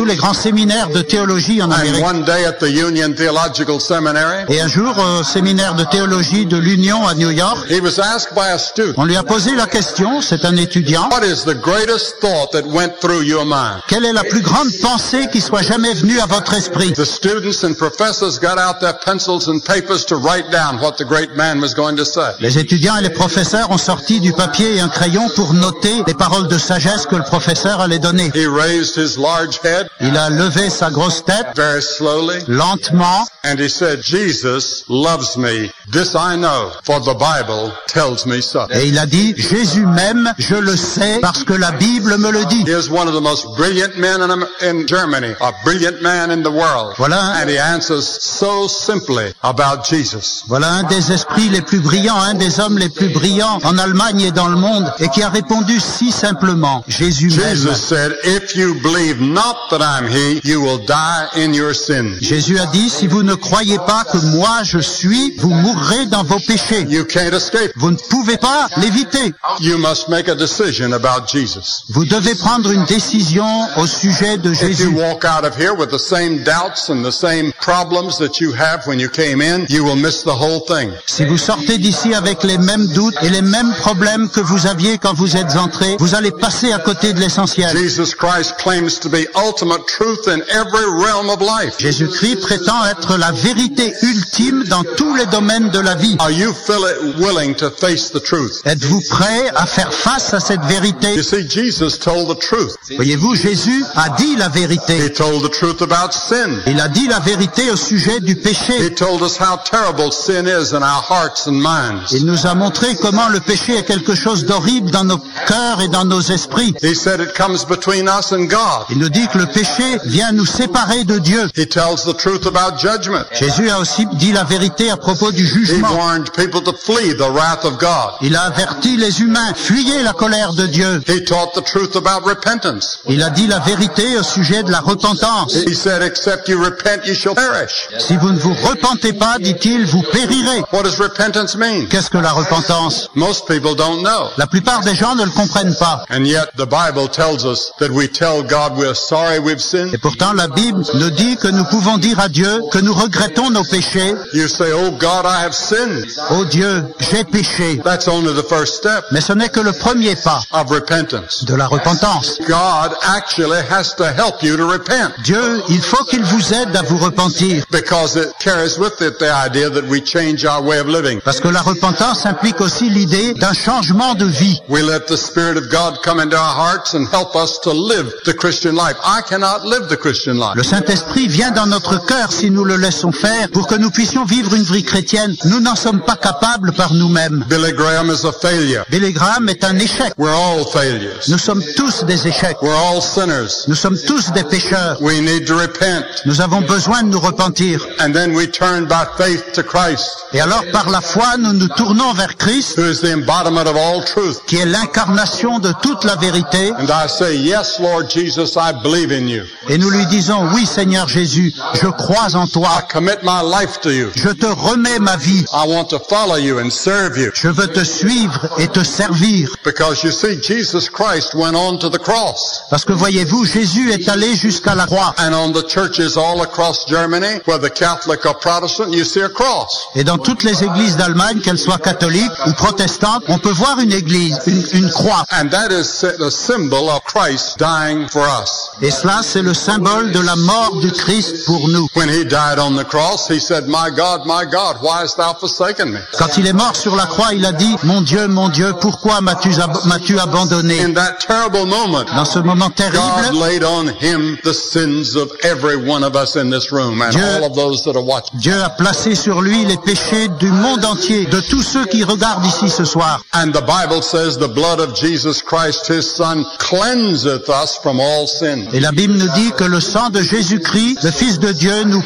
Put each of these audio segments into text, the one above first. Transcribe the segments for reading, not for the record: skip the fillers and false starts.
les grands séminaires de théologie en Amérique. And one day at the Union Theological Seminary, Et un jour, au séminaire de théologie de l'Union à New York, he was asked by a student, on lui a posé la question, c'est un étudiant, what is the greatest thought that went through your mind? quelle est la plus grande pensée qui soit jamais venue à votre esprit? The students and professors got out their pencils and papers to write down what the great man was going to say. Les étudiants et les professeurs ont sorti du papier et un crayon pour noter les paroles de sagesse que le professeur allait donner. He raised his large head Il a levé sa grosse tête, very slowly, lentement, and he said, Jesus loves me. This I know, for the Bible tells me so. et il a dit, Jésus m'aime, je le sais, parce que la Bible me le dit. Here's one of the most brilliant men in Germany, a brilliant man in the world. Voilà, And he answers so simply about Jesus. voilà un des esprits les plus brillants, un des hommes les plus brillants en Allemagne et dans le monde, et qui a répondu si simplement, Jésus m'aime. Jesus said, if you believe not that I'm he, you will die in your sins. Jésus a dit, si vous ne croyez pas que moi je suis, vous mourrez dans vos péchés. You can't escape. Vous ne pouvez pas l'éviter. You must make a decision about Jesus. Vous devez prendre une décision au sujet de If you Jésus. walk out of here with the same doubts and the same problems that you have when you came in, you will miss the whole thing. Si vous sortez d'ici avec les mêmes doutes et les mêmes problèmes que vous aviez quand vous êtes entrés, vous allez passer à côté de l'essentiel. Jesus Christ claims to be ultimate truth in every realm of life. Jésus-Christ prétend être la vérité ultime dans tous les domaines de la vie. Are you willing to face the truth? Êtes-vous prêt à faire face à cette vérité? You see, Jesus told the truth. Voyez-vous, Jésus a dit la He vérité. told the truth about sin. Il a dit la vérité au sujet du péché. He told us how terrible sin is in our hearts and minds. Il nous a montré comment le péché est quelque chose d'horrible dans nos cœurs et dans nos esprits. He said it comes between us and God. Il nous dit que le péché vient nous séparer de Dieu. He tells the truth about judgment. Jésus a aussi dit la vérité à propos du He jugement. warned people to flee the wrath of God. Il a averti les humains, fuyez la colère de Dieu. He taught the truth about repentance. Il a dit la vérité au sujet de la repentance. He said, except you repent, you shall perish. Si vous ne vous repentez pas, dit-il, vous périrez. What does repentance mean? Qu'est-ce que la repentance? Most people don't know. La plupart des gens ne le comprennent pas. And yet the Bible tells us that we tell God we're sorry we've sinned. Et pourtant, la Bible nous dit que nous pouvons dire à Dieu que nous regrettons nos péchés. You say, oh God, I have sinned. Oh Dieu, j'ai péché. That's only the first step Mais ce n'est que le premier pas of repentance. de la repentance. God actually has to help you to repent Dieu, il faut qu'il vous aide à vous repentir. because it carries with it the idea that we change our way of living. Parce que la repentance implique aussi l'idée d'un changement de vie. We let the Spirit of God come into our hearts and help us to live the Christian life. I cannot live the Christian life. Le Saint-Esprit vient dans notre cœur si nous le laissons faire pour que nous puissions vivre une vie chrétienne. Nous n'en sommes pas capables par nous-mêmes. Billy Graham is a failure. Billy Graham est un échec. We're all failures. Nous sommes tous des échecs. We're all sinners. Nous sommes tous des pécheurs. We need to repent. Nous avons besoin de nous repentir. And then we turn by faith to Christ, Et alors par la foi, nous nous tournons vers Christ, who is the embodiment of all truth. qui est l'incarnation de toute la vérité. And I say, yes, Lord Jesus, I believe in you. Et nous lui disons, oui Seigneur Jésus, je crois en I toi. commit my life to you. Je te remets ma vie. I want to follow you and serve you. Je veux te suivre et te servir. Because you see, Jesus Christ went on to the cross. Parce que voyez-vous, Jésus est allé jusqu'à la croix. And on the churches all across Germany, whether Catholic or Protestant, you see a cross. Et dans toutes les églises d'Allemagne, qu'elles soient catholiques ou protestantes, on peut voir une église, une croix. And that is the symbol of Christ dying for us. Et cela, c'est le symbole de la mort du Christ pour nous. When he died on the cross, he said, my God, why hast thou forsaken me? Quand il est mort sur la croix, il a dit, mon Dieu, pourquoi m'as-tu abandonné? In that terrible moment, Dans ce moment God terrible, laid on him the sins of every one of us in this room and all of those that are watching. Dieu a placé sur lui les péchés du monde entier, de tous ceux qui regardent ici ce soir. And the Bible says the blood of Jesus Christ, his son, cleanseth us from all sin. Et la Bible nous dit que le sang de Jésus-Christ, le Fils de Dieu, nous purifie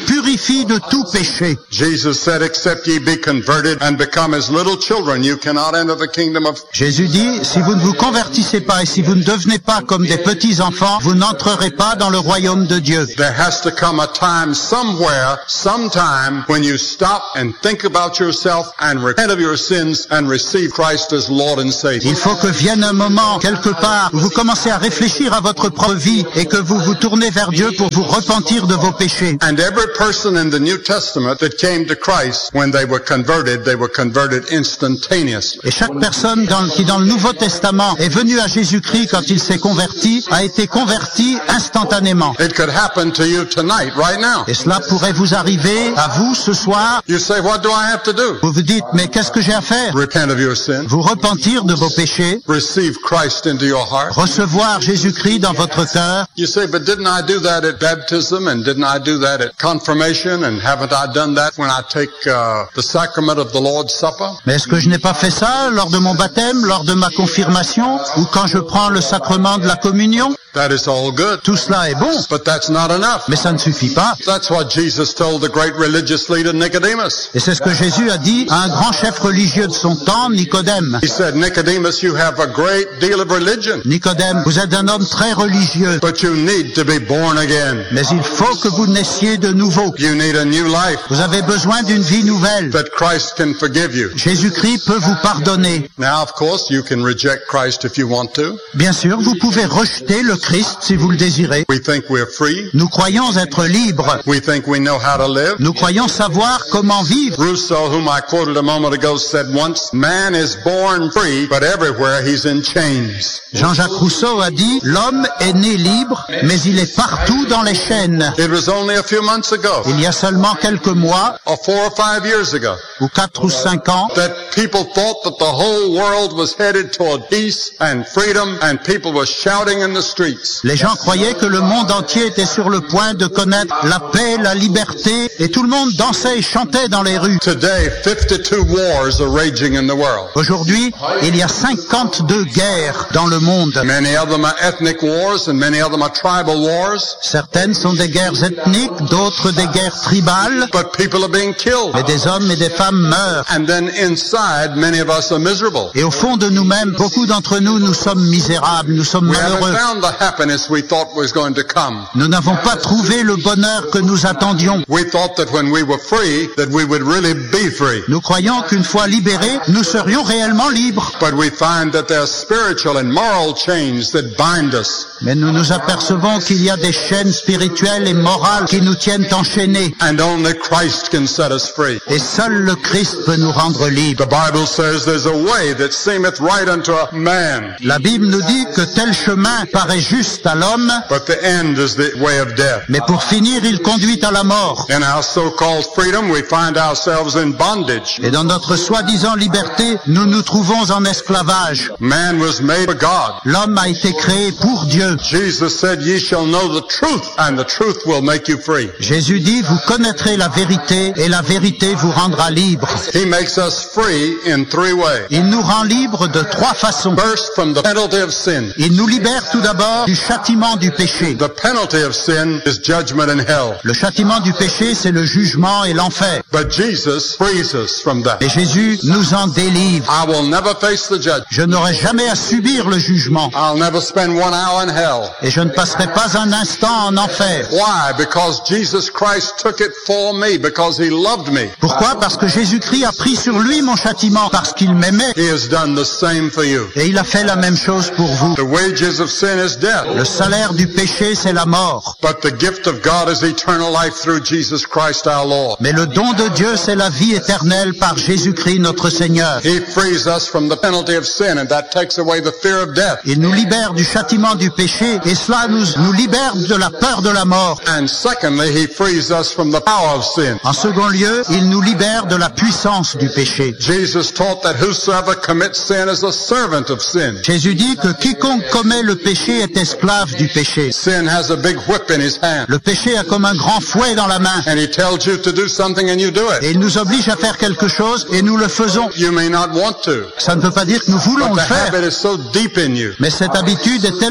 purifie de tout péché. Jesus said, except ye be converted and become as little children, you cannot enter the kingdom of... Jésus dit, si vous ne vous convertissez pas et si vous ne devenez pas comme des petits-enfants, vous n'entrerez pas dans le royaume de Dieu. There has to come a time somewhere, sometime, when you stop and think about yourself and repent of your sins and receive Christ as Lord and Savior. Il faut que vienne un moment, quelque part, où vous commencez à réfléchir à votre propre vie et que vous vous tournez vers Dieu pour vous repentir de vos péchés. And every person in the New Testament that came to Christ, when they were converted instantaneously. Et chaque personne qui dans le Nouveau Testament est venue à Jésus-Christ quand il s'est converti, a été converti instantanément. It could happen to you tonight, right now. Et cela pourrait vous arriver à vous ce soir. You say, what do I have to do? Vous vous dites, mais qu'est-ce que j'ai à faire? Repent of your sin. Vous repentir de vos péchés. Receive Christ into your heart. Recevoir Jésus-Christ dans votre cœur. You say, but didn't I do that at baptism and didn't I do that at confirmation and haven't I done that when I take the sacrament of the Lord's Supper? Mais est-ce que je n'ai pas fait ça lors de mon baptême, lors de ma confirmation ou quand je prends le sacrement de la communion? That is all good. Tout cela est bon. But that's not enough. Mais ça ne suffit pas. That's what Jesus told the great religious leader Nicodemus. Et c'est ce que Jésus a dit à un grand chef religieux de son temps, Nicodème. He said, Nicodemus, you have a great deal of religion. Nicodème, vous êtes un homme très religieux. But you need to be born again. Mais il faut que vous naissiez de nouveau. You need a new life. Vous avez besoin d'une vie nouvelle. That Christ can forgive you. Jésus-Christ peut vous pardonner. Now, of course, you can reject Christ if you want to. Bien sûr, vous pouvez rejeter le Christ si vous le désirez. We think we're free. Nous croyons être libres. We think we know how to live. Nous croyons savoir comment vivre. Rousseau, whom I quoted a moment ago, said once, man is born free, but everywhere he's in chains. Jean-Jacques Rousseau a dit, l'homme est né libre, mais il est partout dans les chaînes. It was only a few months ago. Il y a seulement quelques mois, Or 4 or 5 years ago. ou 4 ou 5 ans, That people thought that the whole world was headed toward peace and freedom and people were shouting in the streets. les gens croyaient que le monde entier était sur le point de connaître la paix, la liberté, et tout le monde dansait et chantait dans les rues. Today, 52 wars are raging in the world. Aujourd'hui, il y a 52 guerres dans le monde. Many of them are ethnic wars and many of them are tribal wars. Certaines sont des guerres ethniques, d'autres des guerres tribales, But people are being killed. mais des hommes et des femmes meurent. And then inside, many of us are miserable. Et au fond de nous-mêmes, beaucoup d'entre nous, nous sommes misérables, nous sommes We haven't malheureux. found the happiness we thought was going to come. Nous n'avons pas trouvé le bonheur que nous attendions. We thought that when we were free, that we would really be free. Nous croyons qu'une fois libérés, nous serions réellement libres. But we find that there are spiritual and moral chains that bind us. Mais nous nous apercevons qu'il y a des chaînes spirituelles et morales qui nous tiennent enchaînés. And only Christ can set us free. Et seul le Christ peut nous rendre libres. The Bible says there's a way that seemeth right unto a man, La Bible nous dit que tel chemin paraît juste à l'homme, but the end is the way of death. mais pour finir, il conduit à la mort. In our so-called freedom, we find ourselves in bondage. Et dans notre soi-disant liberté, nous nous trouvons en esclavage. Man was made for God. L'homme a été créé pour Dieu. Jesus said, ye shall know the truth, and the truth will make you free. Jésus dit, vous connaîtrez la vérité et la vérité vous rendra libre. He makes us free in 3 ways. Il nous rend libres de 3 façons. First, from the penalty of sin. Il nous libère tout d'abord du châtiment du péché. The penalty of sin is judgment in hell. Le châtiment du péché, c'est le jugement et l'enfer. But Jesus frees us from that. Et Jésus nous en délivre. I will never face the judgment. Je n'aurai jamais à subir le jugement. I'll never spend 1 hour in hell. Et je ne passerai pas un instant en enfer. Why? Because Jesus Christ took it for me, because he loved me. Pourquoi? Parce que Jésus-Christ a pris sur lui mon châtiment, parce qu'il m'aimait. He has done the same for you. Et il a fait la même chose pour vous. The wages of sin is death. Le salaire du péché, c'est la mort. But the gift of God is eternal life through Jesus Christ our Lord. Mais le don de Dieu, c'est la vie éternelle par Jésus-Christ notre Seigneur. He frees us from the penalty of sin, and that takes away the fear of death. Il nous libère du châtiment du péché, et cela nous libère de la peur de la mort. And secondly, he frees us from the power of sin. En second lieu, il nous libère de la puissance du péché. Jesus taught that whosoever commits sin is a servant of sin. Jésus dit que quiconque commet le péché est esclave du péché. Sin has a big whip in his hand, Le péché a comme un grand fouet dans la main, and he tells you to do something and you do et it. il nous oblige à faire quelque chose, et nous le faisons. You may not want to, Ça ne veut pas dire que nous voulons but le the faire, habit is so deep in you mais cette habitude est tellement profonde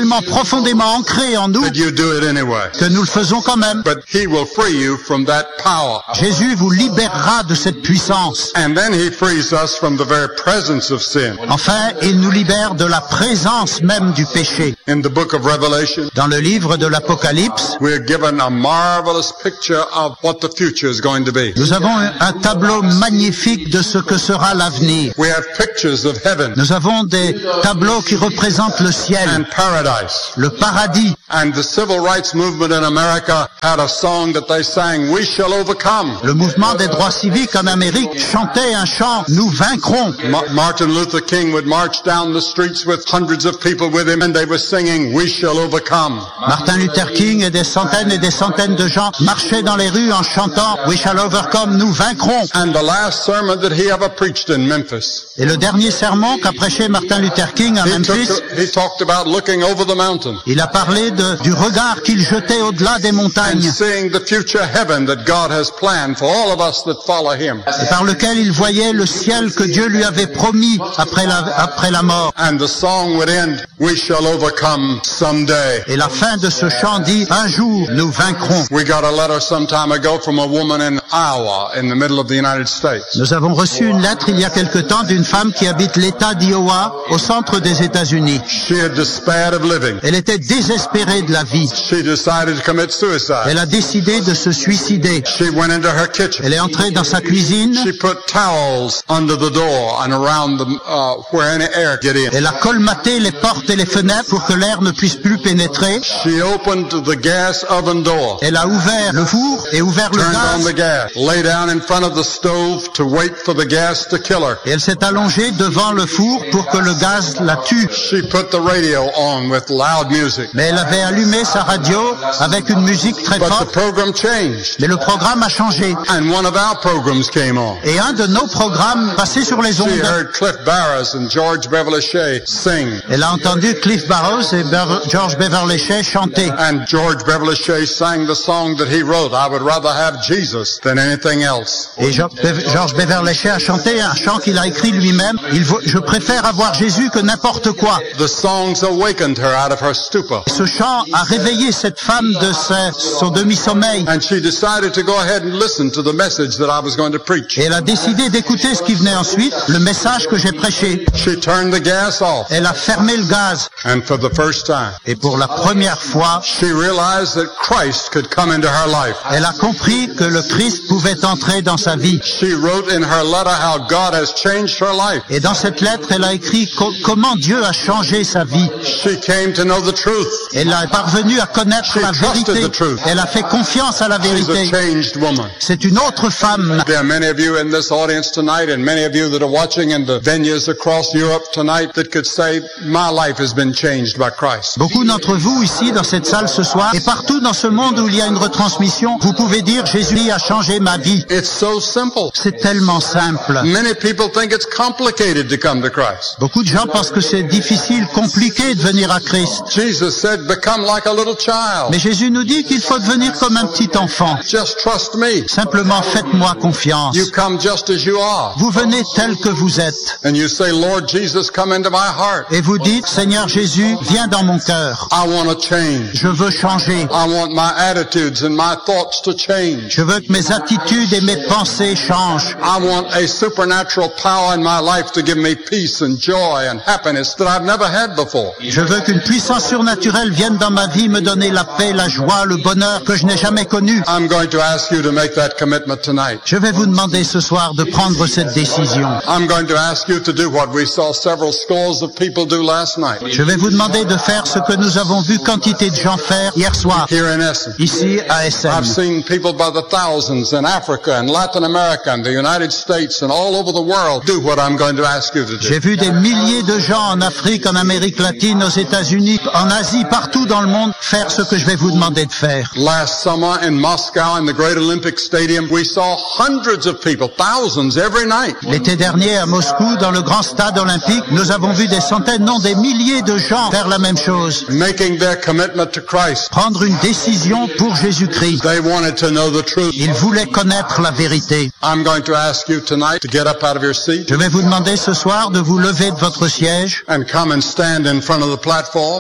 profondément ancré en nous that you do it anyway. que nous le faisons quand même. But he will free you from that power. Jésus vous libérera de cette puissance. And then he frees us from the very presence of sin. Enfin, il nous libère de la présence même du péché. In the book of Revelation, Dans le livre de l'Apocalypse, we're given a marvelous picture of what the future is going to be. nous avons un tableau magnifique de ce que sera l'avenir. We have pictures of heaven Nous avons des tableaux qui représentent le ciel, and paradise. le paradis. And the civil rights movement in America had a song that they sang, "We shall overcome." Le mouvement des droits civiques en Amérique chantait un chant « Nous vaincrons ». Martin Luther King would march down the streets with hundreds of people with him and they were singing, "We shall overcome." Martin Luther King et des centaines de gens marchaient dans les rues en chantant « We shall overcome, nous vaincrons ». And the last sermon that he ever preached in Memphis, Et le dernier sermon qu'a prêché Martin Luther King à Memphis, he talked about looking over the mountain il a parlé du regard qu'il jetait au-delà des and montagnes seeing the future heaven that God has planned for all of us that follow him. et par lequel il voyait le ciel que Dieu lui avait promis après la mort. And the song would end, "We shall overcome someday." Et la fin de ce chant dit « Un jour, nous vaincrons ». We got a letter some time ago from a woman in Iowa in the middle of the United States. Nous avons reçu une lettre il y a quelque temps d'une femme qui habite l'État d'Iowa, au centre des États-Unis. She had despaired of living. Elle était désespérée de la vie. She decided to commit suicide. Elle a décidé de se suicider. She went into her kitchen. Elle est entrée dans sa cuisine. She put towels under the door and around the where any air get in. Elle a colmaté les portes et les fenêtres pour que l'air ne puisse plus pénétrer. She opened the gas oven door. Elle a ouvert le four et ouvert le Turned on the gaz. gas. Lay down in front of the stove to wait for the gas to kill her. Et elle s'est allongée devant le four pour que le gaz la tue. She put the radio on with loud music. Mais elle avait allumé sa radio avec une musique très But the forte. program changed. Mais le programme a changé. And one of our programs came on. Et un de nos programmes passait sur les She ondes. heard Cliff Barrows and George Beverly Shea sing. Elle a entendu Cliff Barrows et George Beverly Shea chanter. And George Beverly Shea sang the song that he wrote, "I would rather have Jesus than anything else." Et George Beverly Shea a chanté un chant qu'il a écrit lui-même. Je préfère avoir Jésus que n'importe quoi. The songs awakened her out of her stupor. Ce chant a réveillé cette femme de son demi-sommeil. And she decided to go ahead and listen to the message that I was going to preach. Et elle a décidé d'écouter ce qui venait ensuite, le message que j'ai prêché. She turned the gas off. Elle a fermé le gaz. And for the first time, Et pour la première fois, she realized that Christ could come into her life. elle a compris que le Christ pouvait entrer dans sa vie. She wrote in her letter how God has changed her life. Et dans cette lettre, elle a écrit comment Dieu a changé sa vie. She came to know the truth. Elle est parvenue à connaître She la trusted vérité. the truth. Elle a fait confiance à la She's a vérité. changed woman. C'est une autre femme. There are many of you in this audience tonight and many of you that are watching in the venues across Europe tonight that could say, "My life has been changed by Christ." Beaucoup d'entre vous ici dans cette salle ce soir et partout dans ce monde où il y a une retransmission, vous pouvez dire Jésus a changé ma vie. It's so simple. C'est tellement simple. Many people think it's complicated to come to Christ. Beaucoup de gens pensent que c'est difficile, compliqué de venir à Christ. Jesus said, "Become like a little child. Mais Jésus nous dit qu'il faut devenir comme un petit enfant. Just trust me. Simplement faites-moi confiance. You come just as you are." Vous venez tel que vous êtes. And you say, "Lord Jesus, come into my heart. Et vous dites, Seigneur Jésus, viens dans mon cœur. I want to change. Je veux changer. I want my attitudes and my thoughts to change. Je veux que mes attitudes et mes pensées changent. I want a supernatural power in my life to give me peace and joy and happiness that I've never had before." Je veux qu'une puissance surnaturelle vienne dans ma vie me donner la paix, la joie, le bonheur que je n'ai jamais connu. I'm going to ask you to make that commitment tonight. Je vais vous demander ce soir de prendre cette décision. I'm going to ask you to do what we saw several scores of people do last night Je vais vous demander de faire ce que nous avons vu quantité de gens faire hier soir, here in Essen. ici à Essen. I've seen people by the thousands in Africa and Latin America and the United States and all over the world do what I'm going to ask you to do. J'ai vu des milliers de gens en Afrique, en Amérique latine, aux États-Unis, en Asie, partout dans le monde, faire ce que je vais vous demander de faire. Last summer in Moscow in the Great Olympic Stadium, we saw hundreds of people, thousands every night. L'été dernier, à Moscou, dans le grand stade olympique, nous avons vu des centaines, non des milliers de gens faire la même chose. Making their commitment to Christ. Prendre une décision pour Jésus-Christ. They wanted to know the truth. Ils voulaient connaître la vérité. I'm going to ask you tonight to get up out of your seat Je vais vous demander ce soir de vous lever de votre siège and come and stand in front of the platform.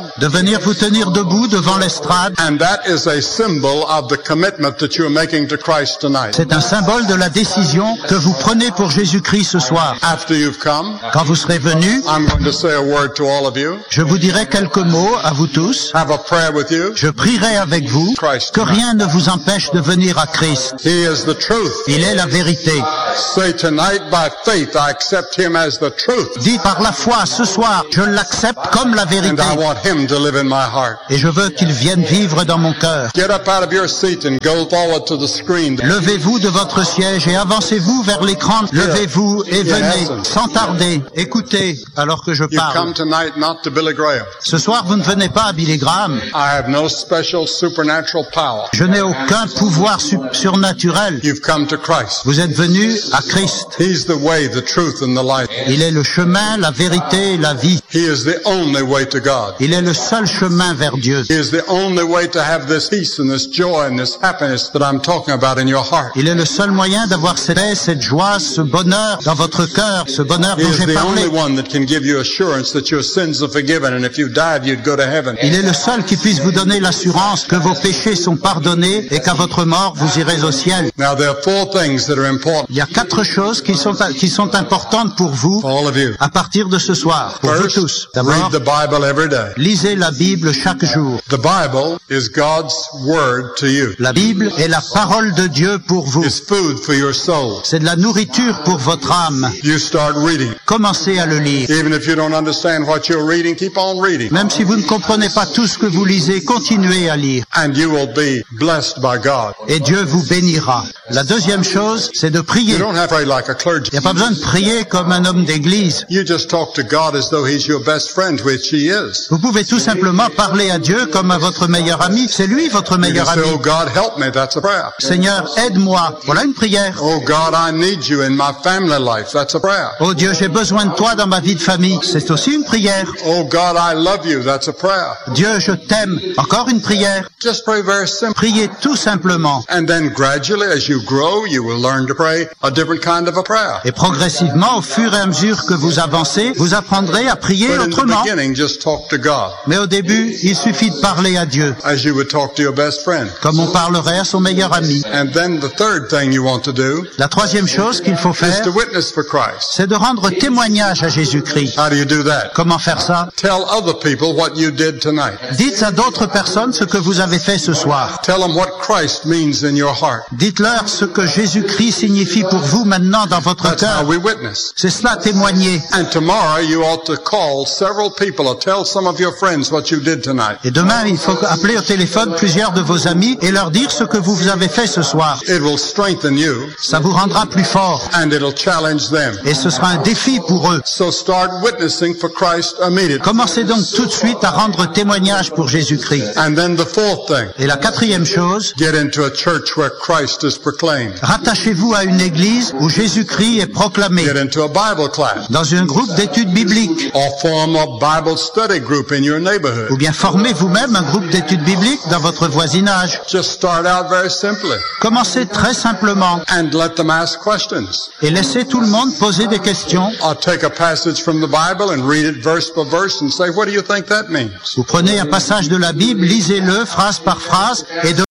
de venir vous tenir debout devant l'estrade. And that is a symbol of the commitment that you are making to Christ tonight. C'est un symbole de la décision que vous prenez pour Jésus-Christ ce soir. After you've come, Quand vous serez venus, I'm going to say a word to all of you. je vous dirai quelques mots à vous tous. Have a prayer with you. Je prierai avec vous que rien ne vous empêche de venir à Christ. He is the truth. Il est la vérité. Say tonight by faith I accept him as the truth. Dis par la foi ce soir, je l'accepte comme la And vérité. I want him to live in my heart. Et je veux qu'il vienne vivre dans mon cœur. Get up out of your seat and go forward to the screen. Levez-vous de votre siège et avancez-vous vers l'écran. Levez-vous et venez, sans tarder. Écoutez, alors que je You come parle. tonight not to Billy Graham. Ce soir, vous ne venez pas à Billy Graham. I have no special supernatural power. Je n'ai aucun pouvoir surnaturel. You've come to Christ. Vous êtes venus à Christ. He's the way, the truth, and the life. Il est le chemin, la vérité et la vie. He is the only way to God. Il est le seul chemin vers Dieu. He is the only way to have this peace and this joy and this happiness that I'm talking about in your heart. Il est le seul moyen d'avoir cette paix, cette joie, ce bonheur dans votre cœur, ce bonheur He dont is j'ai the parlé. only one that can give you assurance that your sins are forgiven and if you died you'd go to heaven. Il est le seul qui puisse vous donner l'assurance que vos péchés sont pardonnés et qu'à votre mort, vous irez au ciel. Now there are four things that are important Il y a 4 choses qui sont importantes pour vous for all of you. à partir de ce soir, pour vous First, tous. read D'abord, the Bible every day. lisez la Bible chaque jour. The Bible is God's word to you. La Bible est la parole de Dieu pour vous. It's food for your soul. C'est de la nourriture pour votre âme. You start reading. Commencez à le lire. Even if you don't understand what you're reading, keep on reading. Même si vous ne comprenez pas tout ce que vous lisez, continuez à lire. And you will be blessed by God. Et Dieu vous bénira. La deuxième chose, c'est de You prier. don't have to pray like a clergy. Il n'y a pas besoin de prier comme un homme d'église. You just talk to God as though He's your best friend, which He is. Vous pouvez tout simplement parler à Dieu comme à votre meilleur ami. C'est lui votre You meilleur can say, ami. oh God, help me. That's a prayer. Seigneur, aide-moi. Voilà une prière. Oh God, I need you in my family life. That's a prayer. Oh Dieu, j'ai besoin de toi dans ma vie de famille. C'est aussi une prière. Oh God, I love you. That's a prayer. Dieu, je t'aime. Encore une prière. Just pray very simple. Priez tout simplement. And then gradually, as you grow, you will learn to pray a different kind of a prayer. Et progressivement, au fur et à mesure que vous avancez, vous apprendrez à prier But in the autrement. beginning, just talk to God Mais au début, il suffit de parler à Dieu, as you would talk to your best friend. comme on parlerait à son meilleur ami. And then the third thing you want to do La troisième chose qu'il faut is faire, to witness for Christ. c'est de rendre témoignage à Jésus-Christ. How do you do that? Comment faire ça? Tell other people what you did tonight. Dites à d'autres personnes ce que vous avez fait ce soir. Tell them what Christ means in your heart. Dites-leur ce que Jésus-Christ signifie pour vous maintenant dans votre That's how cœur. we witness. C'est cela, témoigner. And tomorrow you ought to call several people or tell some of your friends what you did tonight. Et demain, il faut appeler au téléphone plusieurs de vos amis et leur dire ce que vous avez fait ce soir. It will strengthen you Ça vous rendra plus fort. and it'll challenge them. Et ce sera un défi pour eux. So start witnessing for Christ immediately. Commencez donc tout de suite à rendre témoignage pour Jésus-Christ. And then the fourth thing, Et la quatrième chose, get into a church where Christ is proclaimed. rattachez-vous à une église où Jésus-Christ est proclamé. Get into a Bible class Dans un groupe d'études bibliques. or form a Bible study group in your Ou neighborhood. bien formez vous-même un groupe d'études bibliques dans votre voisinage. Just start out very simply Commencez très simplement and let them ask questions. et laissez tout le monde poser des questions. Or take a passage from the Bible and read it verse by verse and say, what do you think that means? Vous prenez un passage de la Bible, lisez-le phrase par phrase et